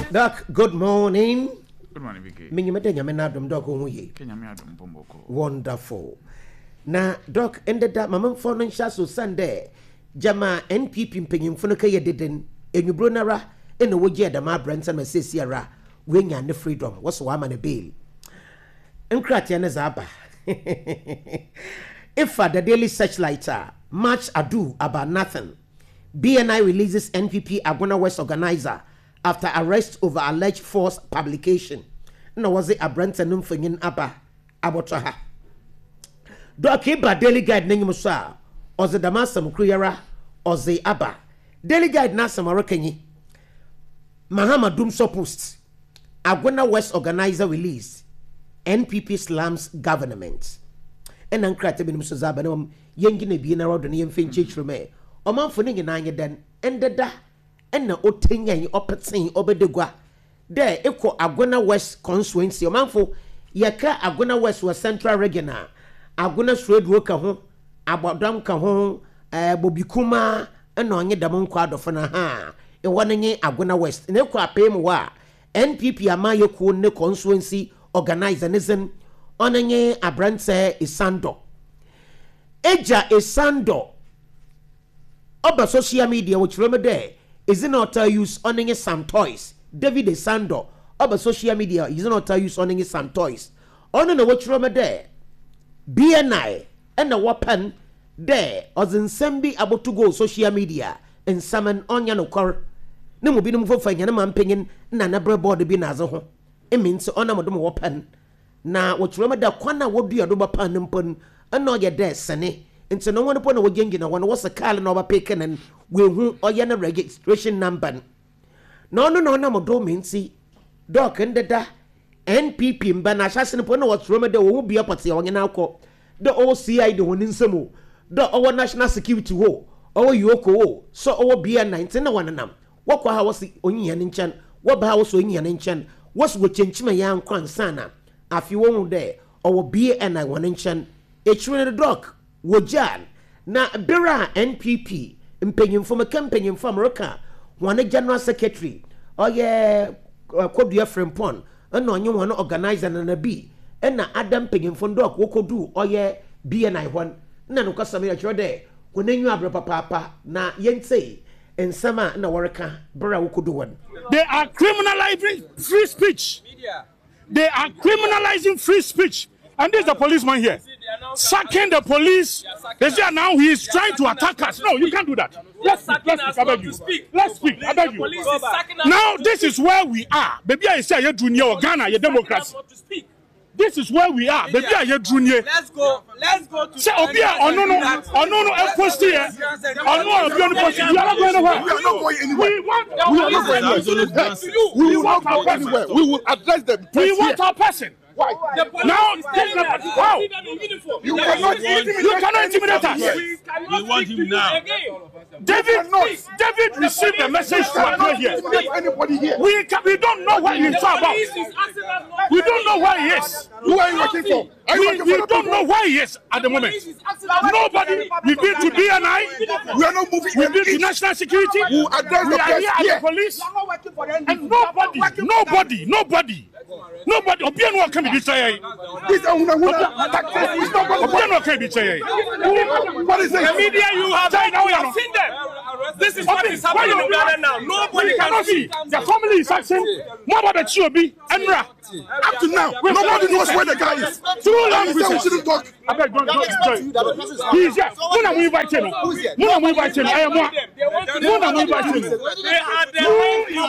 Doc, good morning. Good morning, Vicky. Minimete nyamenadum Doc Omuye. Kenyamiadum Pomboko. Wonderful. Na Doc ended that Mamma Fonan Shaso Sunday. Jama NPP mpanyimfo no kaye deden enwubro nara ene wogie da ma Brent and Sesiara wenya ne freedom what's wa man bail enkratia ne zaba if the Daily Searchlighter much ado about nothing. BNI releases NPP Agona West organizer after arrest over alleged false publication. No was it a Brent and Numfingin Abba Abotaha Doc Iba Daily Guide Nengimusa or the Damasam Kriera or the Abba Daily Guide Nasa Marokani Mahama Dumso Post Agona West organizer release NPP slams government and Unkratabin Musazabanum Yengine Bina Road and Yemfin Chichrume or Manfuning and Anya then ended that and the Otinga opportunity obedegua there equal Agona West constituency or manfo Yaka Agona West was central regional Agona Swede worker home about Dam Kahon Bobikuma and on your Damon quad of ha a one Agona West ne kwa pay wa NPP amayo ko ne constituency organization onanye abrante Isando Eja Isando oba social media which remember there is not use onanye some toys David Isando oba social media is not use onanye some toys ono no which remember there BNI and the weapon there as in sembi about to go social media and summon onya no kor ne mo binum fo fanya na mampenyin na na breboard bi na azo ho it means ona mo dum weapon na wotrema da kwana wodua do ba pan mpon na oye there sene nti no won po na wogengi na won wo se call na oba peken we hu oye na registration number no na mo do minti doc ndeda NPP mba na asase po na wotrema da wo bia pate onye na akọ the OCI de won nsemo the our national security ho our yoko ho so our BN19 na wananam wakwa ha wasi onyiya ne nchan waba ha wasi onyiya ne nchan wasi wo chenchima ya nkwansa na afi won de our BN wan nchan echwene doc wojan na bera NPP mpanyimfo makampanyimfo America wane general secretary oye kodua frempon na onye wan organizer na bi na adam mpanyimfo doc wokodu oye BNI hwan na no kasame ya chode konenyu abre papa na yentei ensama na woreka bra wokodu wan. They are criminalizing free speech. They are criminalizing free speech. And there's the policeman here. Sacking the police. They say now he is trying to attack us. No, you can't do that. Let's speak, I beg you. Let's speak, I beg you. Now this is where we are. Baby, I say you're junior or Ghana, you're democracy. This is where we are. Baby, you're junior. Let's go to say Obia no post here. No post. We are not going anywhere. We are not going anywhere. We want our person. We will address them. We want our person. Why? Now, how? You cannot intimidate us. We want him now. David received a message from us here. Anybody here? We don't know what he's about. We don't know where he is. Who are you working for? We don't know where he is at the moment. Nobody. We've been to DNI. We are not moving. We've been to national security. We will address we the are here at the police. And nobody. Obiano can be betrayed. What is The media you have seen them. This is what is happening in Ghana now. Nobody cannot see. The family is asking, what about the Chiobi and Ra? Up to now, nobody knows where the guy is. Too long we shouldn't talk. I beg, don't. He's here. Muna we invite him. I am one. Muna we invite him. You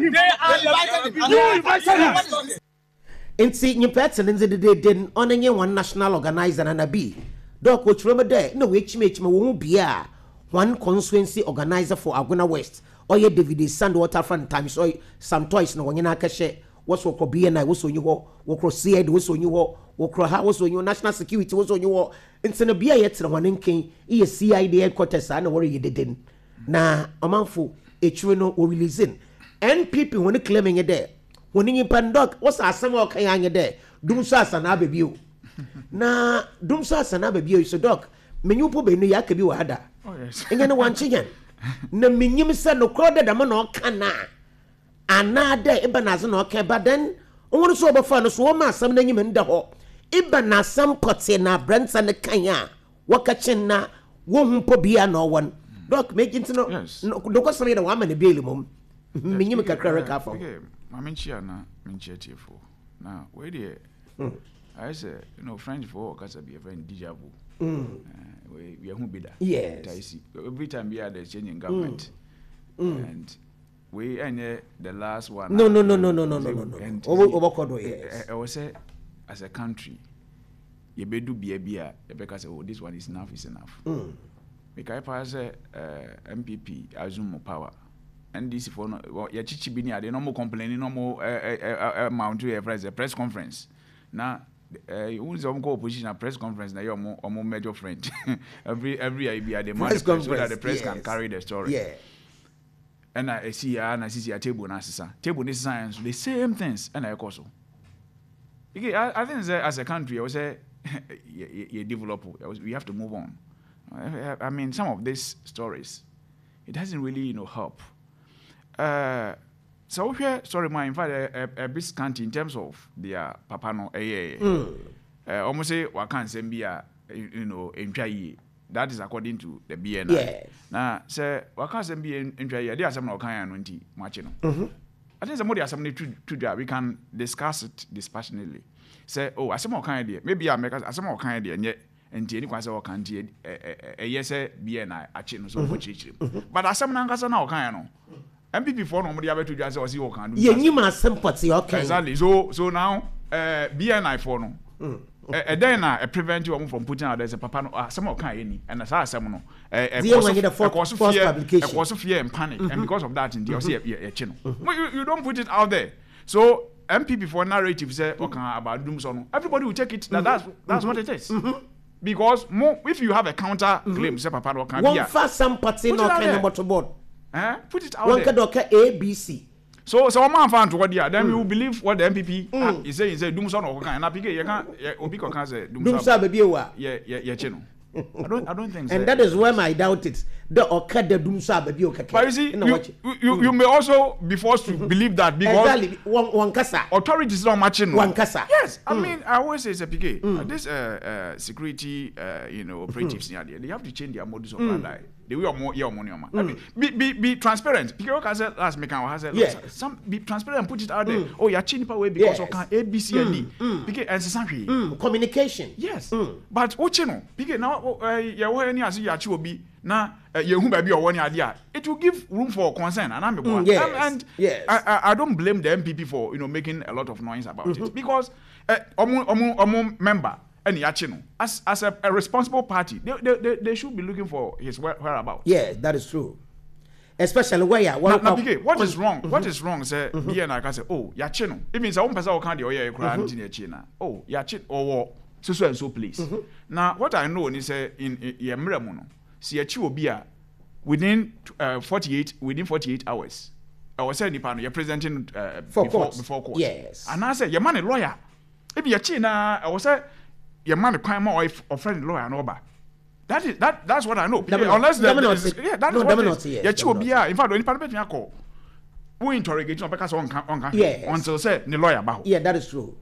invited him. Inti nyepetse nze de den onenye one national organizer na nabi doc wo chiroma de no we chime wo bia one constituency organizer for Agona West oye David Sandwater front times so some toys no wonyena akahye woso ko BNI woso nyi ho wo kro CID woso nyi ho wo kro ha woso nyi national security woso nyi ho inti na bia yetre honen ken e CID headquarters na wori yededen na omanfo echire no o releasing NPP woni claiming e there when you pandok, what's a summer kayanya there? Dumsas and Abibio. Na Dumsas and Abibio is a dog. Menu Pobe no Yakabi Wada. Oh, yes. And then one chicken. Na minimum said no crowded a man or cana. another eba na no okay but then won so obofa no so o ma asam na nyim nda ho eba na asam kote na branta ne kan a wakachen na wo humpo bia na won doc make it no do ko some da wa ma ne bieli mom menyim kakra reka fo okay ma menchia na menchia tiefo na we dey I say French for kasa be a friend dijabu we are who be that yes every time we are the changing government and we the last one no and I was say as a country you be do bia because this one is enough because pass MPP assume power and this for ya chichi bi ni ade no more complaining no more mount to a press conference now who is on opposition at press conference na your major friend every year be at the press conference so that the press can carry the story and I see a table na table this science the same things and I also I think as a country I would say you develop we have to move on. I mean some of these stories it doesn't really help so here, sorry, in fact, a bit scanty in terms of their papa no almost say what can send be in that is according to the BNI. Yes. Now, say what can send be in there are some no kind of matching. I think somebody has something to do. We can discuss it dispassionately. Say, oh, as some kind idea, maybe I make as some kind idea, and yet. And any question or can't yes, BNI, a chin so much. But as some Nankasa now can MPP for nobody ever to just see what can do. Yeah, you must sympathy, okay. Exactly. So now BNI for no. Then I prevent you from putting out there's a papa no some kind and as some no. False publication. A cause of fear and panic, and because of that, in the channel. You don't put it out there. So MPP for narrative say okay about doomsday. Everybody will take it. That's what it is. Because if you have a counter claim, say papa no can be. One fast some party no can number to board. Put it out there. One can ABC. So man found what there. Then we will believe what the MPP is saying. Say doomsday no can. And I you can't. Obi can say doomsday baby wa. Yeah, channel. I don't think so. And that is why I doubt it. The Okada Dumsa baby okay. But you see, you may also be forced to believe that because exactly one kasa authorities not matching one kasa. Yes, I mean I always say it's a PK. This security operatives they have to change their modus operandi. They will more money on. I mean, be transparent. Because I said last make I said some be transparent and put it out there. Oh, you're changing power because of A, B, C, and D. PK and something. Communication. Yes. But what channel? PK now you any as you actually be now you baby or one idea. It will give room for concern and I'm and I don't blame the MPP for making a lot of noise about it because member and Yachino as a responsible party they should be looking for his whereabouts. Yes, that is true. Especially where you what is wrong? What is wrong? Say and I can say, oh, Yachino. It means one person can do China. Oh, Yachin or so and so place. Now what I know is in Yemremono, see a Chiobia within 48 hours. I was saying you're presenting before court. Yes. And I said, your man a lawyer. If you're China, I was say your man a crime or friend lawyer and over. That's what I know. Unless that is what your Chiobia. In fact, when Parliament you call, we interrogate because on until say the lawyer about. Yeah, that is true.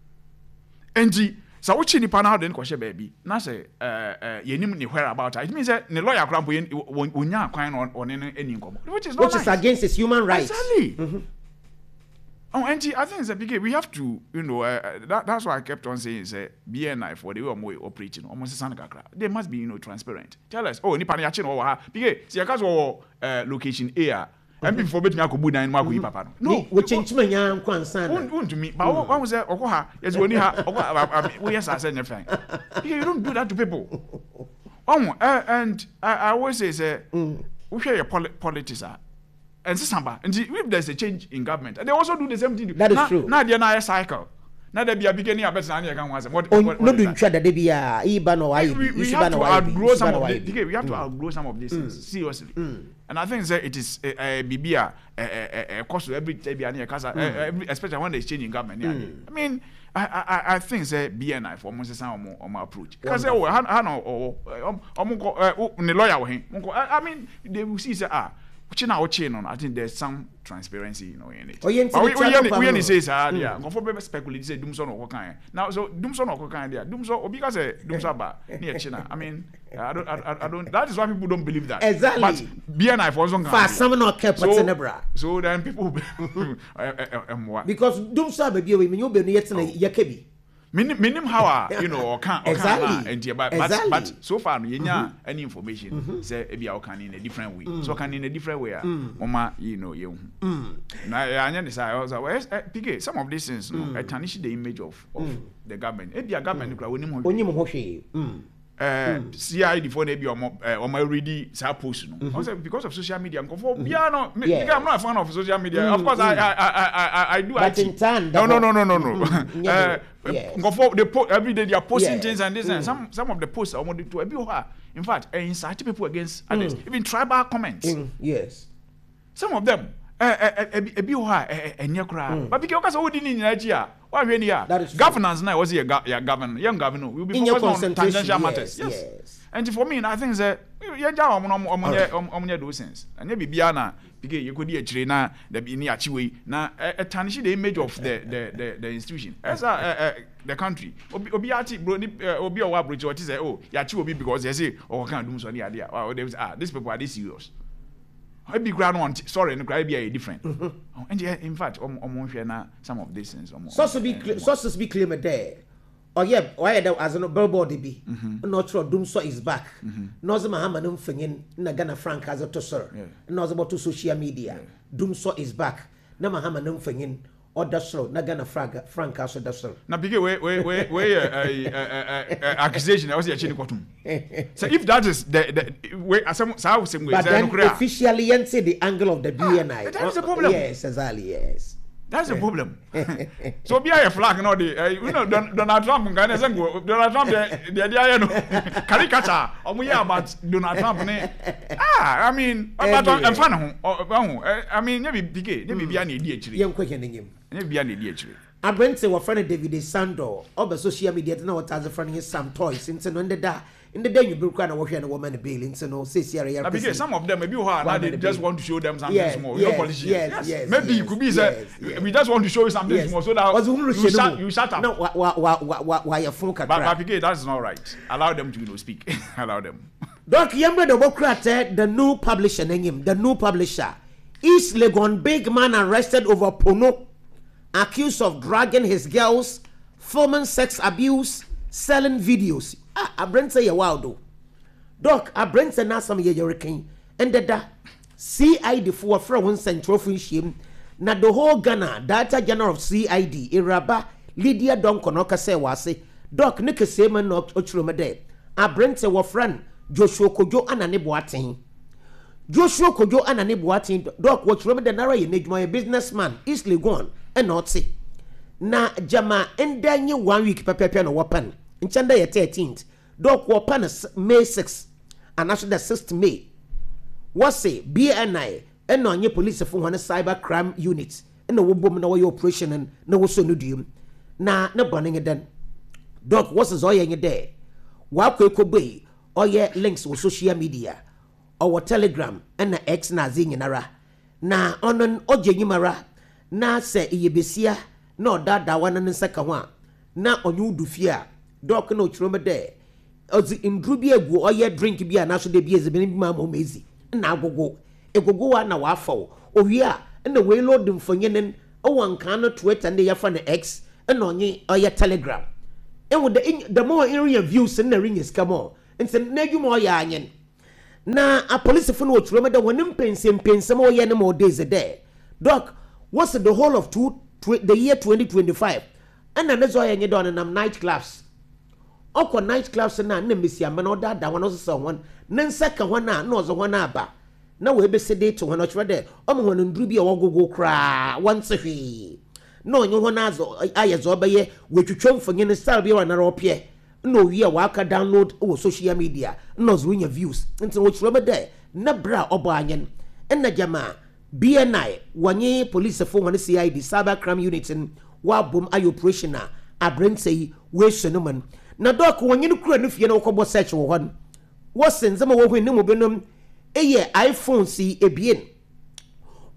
NG. So what chini pana den kwashe baby na say yenim ni where about it means that the lawyer krampo wonya kwan on any nkomo which is against his human rights. Exactly. Oh, and I think it's a big we have to that's why I kept on saying say BNI for the way we operating almost kakra they must be transparent. Tell us oh ni pana ya chino wa big see akazo location A and before betting akobu dan ma ko yi papa no we change manya kwansan won't to me but one was okoha yes we ha we yes I said nothing you don't do that to people and I always say we share your politics and samba and if there's a change in government and they also do the same thing that is true now there na cycle now there be a beginning a better na can what no do try that they be iba no why we have to outgrow some of the we have to outgrow some of these things seriously and I think that it is a bibia a cost to every especially when there's change in government I mean I think that BNI for most some more approach because the lawyer I mean they will see say I think there's some transparency, in it. We say for speculate say Dumso no kan. Now so Dumso no kan there. Dumso because Dumso ba near China. I mean, I don't. That is why people don't believe that. Exactly. But BNI for some fast some no kept Tenebra. So then people because Dumso baby we you be yet na yakebi. Minim how or can't exactly. But so far any information say maybe I can in a different way. So can in a different way. Mama, you. Now I understand. PK, some of these things tarnish the image of the government. Maybe a government CID for maybe on my ready post because of social media. I'm not a fan of social media. Of course, I do. But in turn, no. Every day they are posting things and this and some of the posts are wanted to abuse her. In fact, incite people against others, even tribal comments. Yes, some of them abuse her and your crowd. But because I didn't in Nigeria. Why when here? Governance now was here governor, young governor. We'll be focused on tangential matters. Yes. And for me, I think that those things. And maybe Biana, because you could be a trainer, the be near Chiwi. Now, tarnish the image of the institution. As the country. Obiati, Obi or Bridge, what is say, oh, Yachi be because they say, oh, can't do so the idea. Oh, they these people are this serious. I be ground one. Sorry, and cry be different. And yeah, in fact, some of these things. Sources be claimed there. Oh yeah, why there as an billboard be? Not sure Dumso is back. Nozama Hamanum Fingin, Nagana Frank as a tosser. Nozama to social media. Dumso is back. Nama Hamanum Fingin. Or that's so, Nagana Frank also does so. Now, begin accusation. I was actually quoting. So, if that is the way, some way, but then officially, and say the angle of the BNI. That's the problem. Yes, exactly. Yes. That's the problem. So be a flag, no, Donald Trump, Donald Trump, the idea, caricature, or we are about Donald Trump. I mean, I'm fun. I mean, never be an idiot. Young quickening him. Never be an idiot. I went to a friend David Sando, over social media, know what as a friend is some toys, since in the day you broke and walk and a woman building, so no, say because some of them maybe they just want to show them something small. Yes. Maybe you could be we just want to show you something small so that you shut up. No, why your phone? But that's not right. Allow them to speak. Allow them. Doc Yambre the Bocrat, the new publisher name, the new publisher. East Legon big man arrested over Pono, accused of dragging his girls, filming sex abuse, selling videos. I brent say wild Doc, I brent say na some ye hurricane and the CID for from central function na the whole Ghana Director General of CID Iraba Lydia Donkonoka say wase Doc nika say man no ochuromede I brent say wa friend Joshua Kojo anane boaten Joshua Kojo anane boaten Doc ochuromede nara ye nedwuma businessman East Legon and not say na jama endanye 1 week pepepe no weapon Nchanda ye 13th Doc weapon May 6th and actually the 6th May what say BNI and no nye police for one cyber crime unit and no wobom na way operation and no so no dum na burning den Doc what's is all ye there wa kwekobei all ye links with social media or Telegram and na X na zinyinara na onon ojenyimara na se iyebesia na odada wana nsaka ho a na onyu dufia Doc no churome there ozi indrubi egu oye drink bia na so de bia ezebeni bi ma mezi na agogo egogo wa na wa afawo ohia na we load mfonyenen owanka no Twitter na yafa na X na onye oye Telegram and the more area views na ring is come on and say na dwuma oya anyen na a police fo no churome there wonim pensem oye na more days there Doc what's the whole of the year 2025 and na zo oye nye don na night clubs Oko night clubs na mesi amana oda da wan so won na nsaka ho na ozo ho na aba na we be sede to ho chwe de omo ho nduru bi e wogogo kra wanse hwi na onye ho na azo ayezo obaye wetwetwa mfonye ne style bi wa na ropie na owie wa aka download o social media na ozo nya views nti wo chwe be de na bra obo anyen na jama BNI wanye police for one CID cyber crime unit in wa bom ay operation na abrensei we sonoman na Doc wonye no kura no fie na wokobo search wo hon wo senzema wo hwen ne mo benom eye iPhone si ebien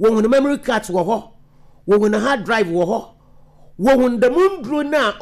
wɔn memory card wɔ hɔ wɔn hard drive wɔ hɔ wɔn the moon drone na